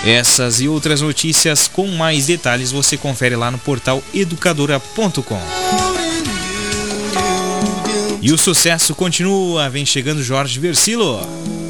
Essas e outras notícias com mais detalhes você confere lá no portal educadora.com. E o sucesso continua, vem chegando Jorge Versilo.